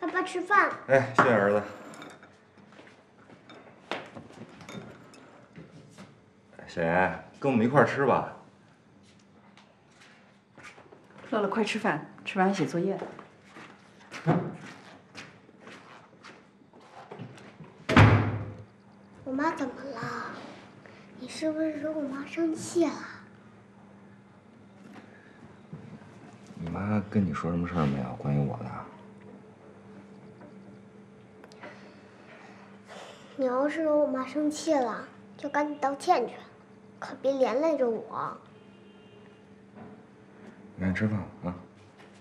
爸爸吃饭。 哎，谢谢儿子。小妍，跟我们一块儿吃吧。 乐乐，快吃饭，吃完写作业。 我妈怎么了？你是不是惹我妈生气了？ 你妈跟你说什么事儿没有？关于我的？ 你要是惹我妈生气了，就赶紧道歉去，可别连累着我。 赶紧吃饭啊！